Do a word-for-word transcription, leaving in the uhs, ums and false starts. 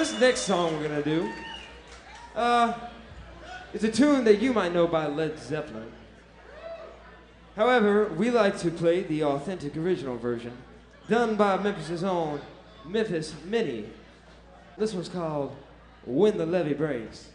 this next song we're gonna do, uh, it's a tune that you might know by Led Zeppelin. However, we like to play the authentic original version, done by Memphis's own Memphis Minnie. This one's called When the Levee Breaks.